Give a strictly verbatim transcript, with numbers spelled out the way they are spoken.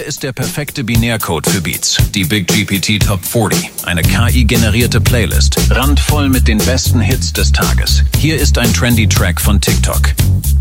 ist der perfekte Binärcode für Beats. Die Big G P T Top vierzig. Eine K I-generierte Playlist. Randvoll mit den besten Hits des Tages. Hier ist ein trendy Track von TikTok.